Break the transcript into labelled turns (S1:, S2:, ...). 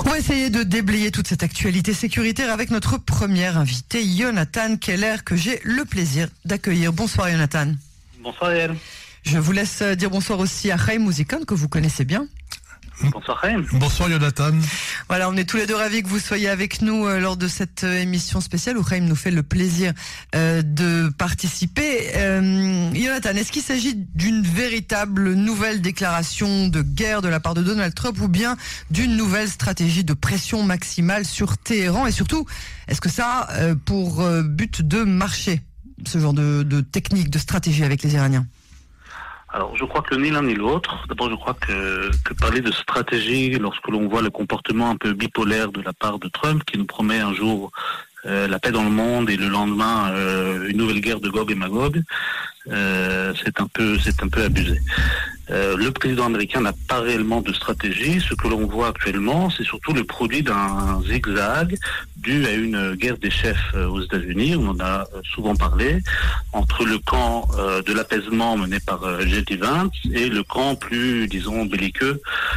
S1: On va essayer de déblayer toute cette actualité sécuritaire avec notre premier invité, Jonathan Keller, que j'ai le plaisir d'accueillir. Bonsoir Jonathan.
S2: Bonsoir Yael.
S1: Je vous laisse dire bonsoir aussi à Chaim Mouzikon, que vous connaissez bien.
S2: Bonsoir Chaim.
S3: Bonsoir Jonathan.
S1: Voilà, on est tous les deux ravis que vous soyez avec nous lors de cette émission spéciale où Chaim nous fait le plaisir de participer. Jonathan, est-ce qu'il s'agit d'une véritable nouvelle déclaration de guerre de la part de Donald Trump ou bien d'une nouvelle stratégie de pression maximale sur Téhéran? Et surtout, est-ce que ça a pour but de marcher, ce genre de technique, de stratégie avec les Iraniens?
S2: Alors, je crois que ni l'un ni l'autre. D'abord, je crois que parler de stratégie, lorsque l'on voit le comportement un peu bipolaire de la part de Trump, qui nous promet un jour la paix dans le monde et le lendemain une nouvelle guerre de Gog et Magog, c'est un peu abusé. Le président américain n'a pas réellement de stratégie. Ce que l'on voit actuellement, c'est surtout le produit d'un zigzag dû à une guerre des chefs aux États-Unis. On en a souvent parlé, entre le camp de l'apaisement mené par J.D. Vance et le camp plus, disons, belliqueux